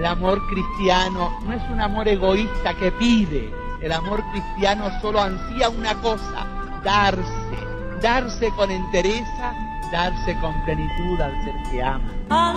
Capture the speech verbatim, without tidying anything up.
El amor cristiano no es un amor egoísta que pide. El amor cristiano solo ansía una cosa: darse, darse con entereza, darse con plenitud al ser que ama.